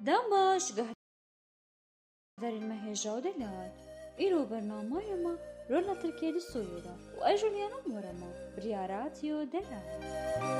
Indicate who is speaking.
Speaker 1: داماش قهدر المهجة ودلال إيرو برنامج ما رونا تركيا دي سويدا وأجل ينام ورما برياراتيو دلال